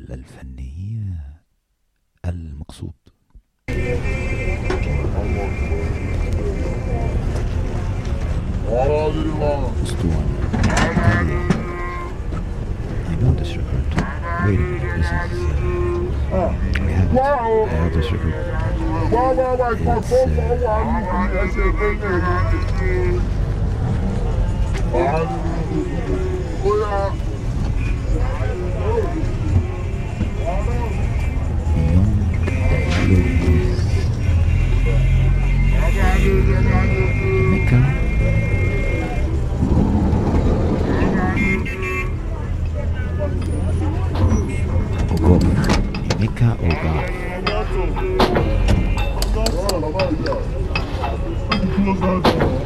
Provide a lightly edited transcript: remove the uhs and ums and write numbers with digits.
الفني المقصود. أسطوانة إيطالية. I know this record. Wait a minute, this is... I have this record. Mecca. Mecca or God?